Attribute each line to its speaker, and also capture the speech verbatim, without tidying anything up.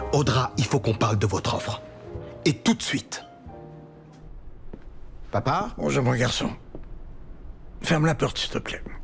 Speaker 1: Audra, il faut qu'on parle de votre offre. Et tout de suite.
Speaker 2: Papa?
Speaker 3: Bonjour, mon garçon. Ferme la porte, s'il te plaît.